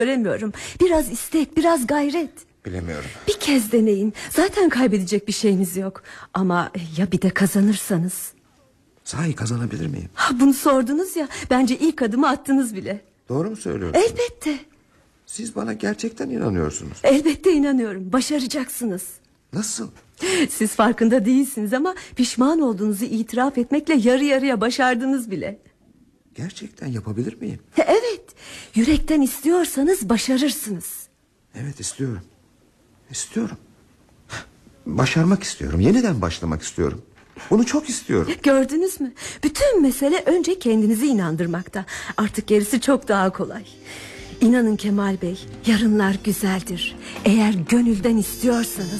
göremiyorum. Biraz istek, biraz gayret. Bilemiyorum. Bir kez deneyin. Zaten kaybedecek bir şeyiniz yok. Ama ya bir de kazanırsanız? Sahi kazanabilir miyim? Bunu sordunuz ya. Bence ilk adımı attınız bile. Doğru mu söylüyorsunuz? Elbette. Siz bana gerçekten inanıyorsunuz. Elbette inanıyorum. Başaracaksınız. Nasıl? Siz farkında değilsiniz ama pişman olduğunuzu itiraf etmekle yarı yarıya başardınız bile. Gerçekten yapabilir miyim? Evet. Yürekten istiyorsanız başarırsınız. Evet, istiyorum. İstiyorum. Başarmak istiyorum. Yeniden başlamak istiyorum. Bunu çok istiyorum. Gördünüz mü? Bütün mesele önce kendinizi inandırmakta. Artık gerisi çok daha kolay. İnanın Kemal Bey, yarınlar güzeldir. Eğer gönülden istiyorsanız.